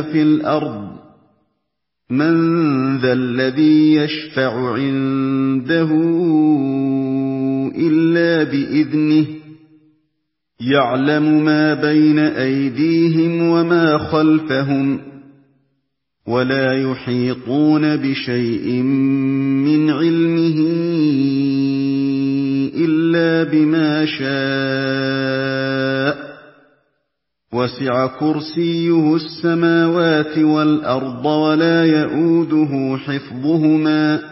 فِي الْأَرْضِ مَن ذَا الَّذِي يَشْفَعُ عِندَهُ إِلَّا بِإِذْنِهِ يَعْلَمُ مَا بَيْنَ أَيْدِيهِمْ وَمَا خَلْفَهُمْ وَلَا يُحِيطُونَ بِشَيْءٍ مِّنْ عِلْمِهِ إِلَّا بِمَا شَاءَ وَسِعَ كُرْسِيُّهُ السَّمَاوَاتِ وَالْأَرْضَ وَلَا يَئُودُهُ حِفْظُهُمَا